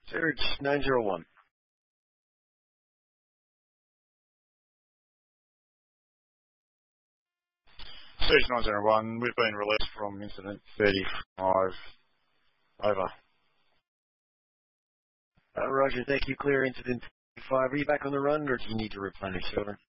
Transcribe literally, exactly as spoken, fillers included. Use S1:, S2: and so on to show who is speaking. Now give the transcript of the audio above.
S1: Surge nine zero one.
S2: Surge nine zero one, we've been released from incident thirty-five. Over.
S1: Uh, Roger, thank you. Clear incident thirty-five. Are you back on the run, or do you need to replenish? Over.